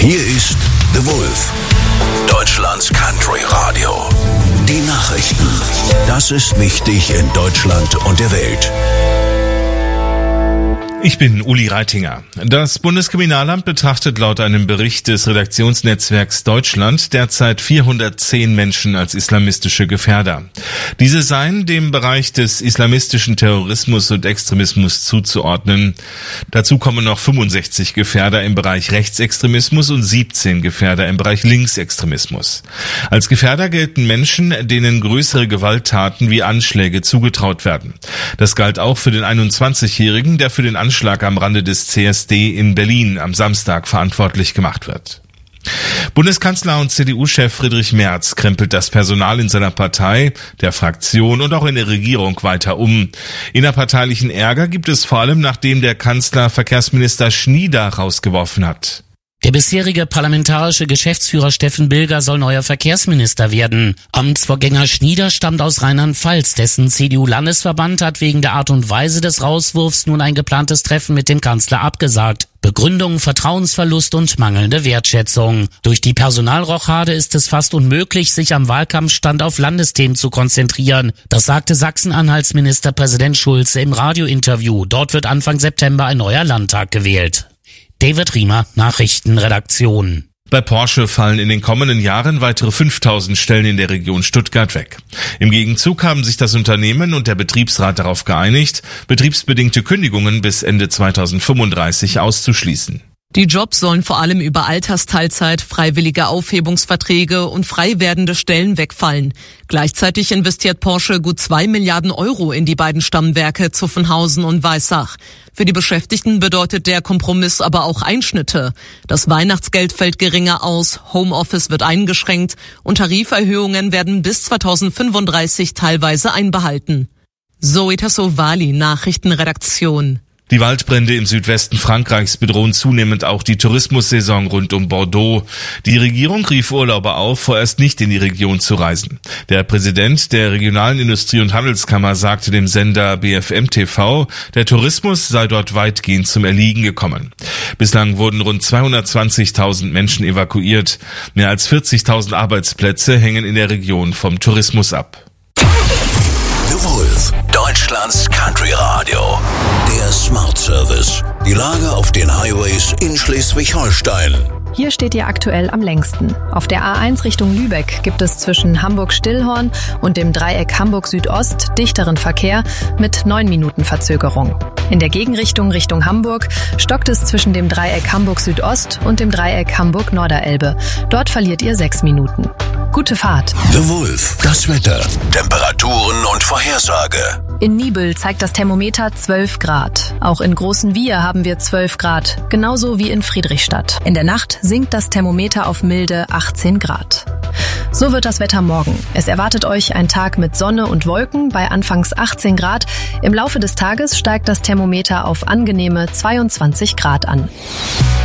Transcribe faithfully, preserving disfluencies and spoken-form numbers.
Hier ist The Wolf, Deutschlands Country Radio. Die Nachrichten. Das ist wichtig in Deutschland und der Welt. Ich bin Uli Reitinger. Das Bundeskriminalamt betrachtet laut einem Bericht des Redaktionsnetzwerks Deutschland derzeit vierhundertzehn Menschen als islamistische Gefährder. Diese seien dem Bereich des islamistischen Terrorismus und Extremismus zuzuordnen. Dazu kommen noch fünfundsechzig Gefährder im Bereich Rechtsextremismus und siebzehn Gefährder im Bereich Linksextremismus. Als Gefährder gelten Menschen, denen größere Gewalttaten wie Anschläge zugetraut werden. Das galt auch für den einundzwanzigjährigen, der für den Anschlag am Rande des C S D in Berlin am Samstag verantwortlich gemacht wird. Bundeskanzler und C D U-Chef Friedrich Merz krempelt das Personal in seiner Partei, der Fraktion und auch in der Regierung weiter um. Innerparteilichen Ärger gibt es vor allem, nachdem der Kanzler Verkehrsminister Schnieder rausgeworfen hat. Der bisherige parlamentarische Geschäftsführer Steffen Bilger soll neuer Verkehrsminister werden. Amtsvorgänger Schnieder stammt aus Rheinland-Pfalz. Dessen C D U-Landesverband hat wegen der Art und Weise des Rauswurfs nun ein geplantes Treffen mit dem Kanzler abgesagt. Begründung: Vertrauensverlust und mangelnde Wertschätzung. Durch die Personalrochade ist es fast unmöglich, sich am Wahlkampfstand auf Landesthemen zu konzentrieren. Das sagte Sachsen-Anhalts Ministerpräsident Schulze im Radiointerview. Dort wird Anfang September ein neuer Landtag gewählt. David Riemer, Nachrichtenredaktion. Bei Porsche fallen in den kommenden Jahren weitere fünftausend Stellen in der Region Stuttgart weg. Im Gegenzug haben sich das Unternehmen und der Betriebsrat darauf geeinigt, betriebsbedingte Kündigungen bis Ende zweitausendfünfunddreißig auszuschließen. Die Jobs sollen vor allem über Altersteilzeit, freiwillige Aufhebungsverträge und frei werdende Stellen wegfallen. Gleichzeitig investiert Porsche gut zwei Milliarden Euro in die beiden Stammwerke Zuffenhausen und Weissach. Für die Beschäftigten bedeutet der Kompromiss aber auch Einschnitte. Das Weihnachtsgeld fällt geringer aus, Homeoffice wird eingeschränkt und Tariferhöhungen werden bis zweitausendfünfunddreißig teilweise einbehalten. Zoe Tassovali, Nachrichtenredaktion. Die Waldbrände im Südwesten Frankreichs bedrohen zunehmend auch die Tourismussaison rund um Bordeaux. Die Regierung rief Urlauber auf, vorerst nicht in die Region zu reisen. Der Präsident der regionalen Industrie- und Handelskammer sagte dem Sender B F M T V, der Tourismus sei dort weitgehend zum Erliegen gekommen. Bislang wurden rund zweihundertzwanzigtausend Menschen evakuiert. Mehr als vierzigtausend Arbeitsplätze hängen in der Region vom Tourismus ab. The Wolf, Deutschlands Country Radio. Der Smart Service. Die Lage auf den Highways in Schleswig-Holstein. Hier steht ihr aktuell am längsten. Auf der A eins Richtung Lübeck gibt es zwischen Hamburg-Stillhorn und dem Dreieck Hamburg-Südost dichteren Verkehr mit neun Minuten Verzögerung. In der Gegenrichtung Richtung Hamburg stockt es zwischen dem Dreieck Hamburg-Südost und dem Dreieck Hamburg-Norderelbe. Dort verliert ihr sechs Minuten. Gute Fahrt. The Wolf, das Wetter, Temperaturen und Vorhersage. In Nibel zeigt das Thermometer zwölf Grad. Auch in Großen Wier haben wir zwölf Grad, genauso wie in Friedrichstadt. In der Nacht sinkt das Thermometer auf milde achtzehn Grad. So wird das Wetter morgen. Es erwartet euch ein Tag mit Sonne und Wolken bei anfangs achtzehn Grad. Im Laufe des Tages steigt das Thermometer auf angenehme zweiundzwanzig Grad an.